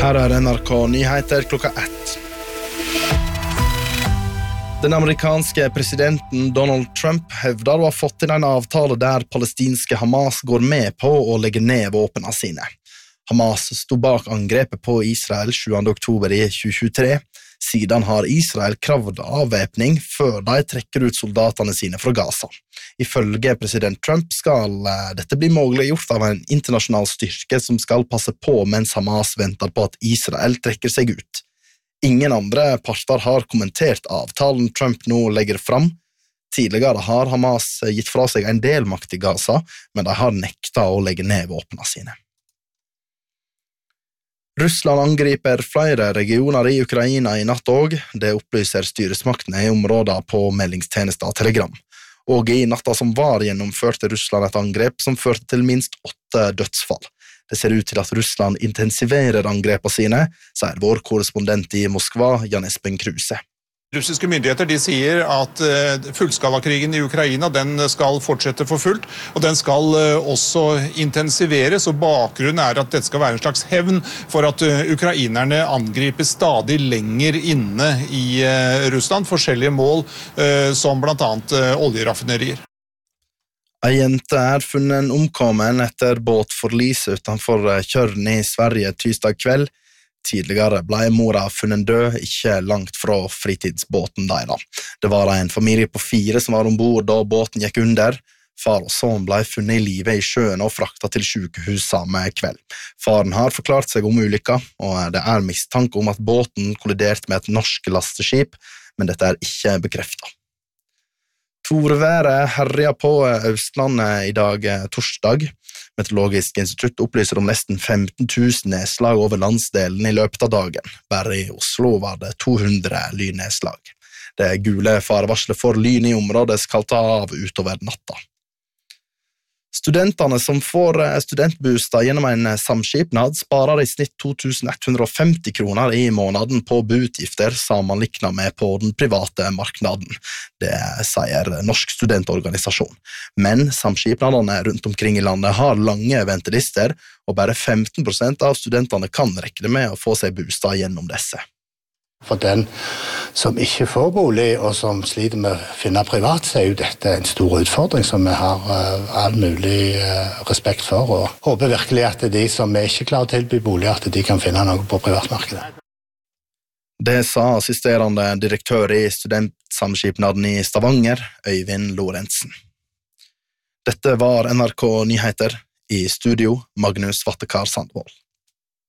Her NRK Nyheter klokka 1. Den amerikanske presidenten Donald Trump hevder å ha fått til en avtale der palestinske Hamas går med på å legge ned våpnene sine. Hamas stod bak angrepet på Israel 7. oktober i 2023. Siden har Israel kravd avvæpning før de trekker ut soldatene sine fra Gaza. Ifølge president Trump skal dette bli muliggjort av en internasjonal styrke som skal passe på mens Hamas venter på at Israel trekker seg ut. Ingen andre parter har kommentert avtalen Trump nå legger fram. Tidligere har Hamas gitt fra seg en del makt i Gaza, men de har nektet å legge ned våpnene sine. Russland angriper flere regioner i Ukraina i natt og det opplyser styresmaktene i områder på meldingstjenester og telegram. Og i natta som var gjennomførte Russland et angrep som førte til minst 8 dødsfall. Det ser ut til at Russland intensiverer angrepene sine, sier vår korrespondent i Moskva, Jan Espen Kruse. Russiske myndigheter de sier at fullskalakrigen i Ukraina den skal fortsette for fullt, og den skal også intensiveres, og bakgrunnen er at dette skal være en slags hevn for at ukrainerne angriper stadig lenger inne i Russland, forskjellige mål som blant annet oljeraffinerier. En jente er funnet omkommen etter båtforlis utenfor Kjørn i Sverige tirsdag kveld. Tidligere ble mora funnet død, ikke langt fra fritidsbåten deres. Det var en familie på 4 som var ombord da båten gikk under. Far og sønn ble funnet i live i sjøen og fraktet til sykehus samme kveld. Faren har forklart seg om ulykka, og det er mistanke om at båten kolliderte med et norsk lasteskip, men dette er ikke bekreftet. Torværet herjer på Østlandet i dag torsdag. Meteorologisk institutt opplyser om nesten 15 000 nedslag over landsdelen i løpet av dagen. Bare i Oslo var det 200 lynnedslag. Det gule farevarslet for lyn i området skal ta av utover natta. Studentene som får studentbostad gjennom en samskipnad sparer i snitt 2150 kroner i måneden på boutgifter sammenlignet med på den private marknaden. Det sier Norsk studentorganisasjon. Men samskipnadene rundt omkring i landet har lange ventelister, og bare 15% av studentene kan regne med å få seg bostad gjennom disse. For den som ikke får bolig og som sliter med å finne privat, så er jo dette en stor utfordring som vi har all mulig respekt for, og håper virkelig at de som ikke klarer å tilby bolig, at de kan finne noe på privatmarkedet. Det sa assisterende direktør i studentsamskipnaden i Stavanger, Øyvind Lorentzen. Dette var NRK Nyheter, i studio Magnus Vattekar Sandvold.